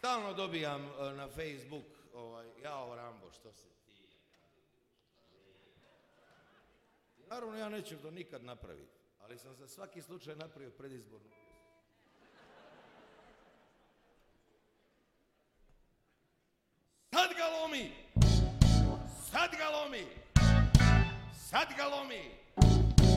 Stalno dobijam na Facebook, jao Rambo, što se ti... Naravno, ja neću to nikad napraviti, ali sam za svaki slučaj napravio predizbornu pjesmu. Sad ga lomi! Sad ga lomi! Sad ga lomi!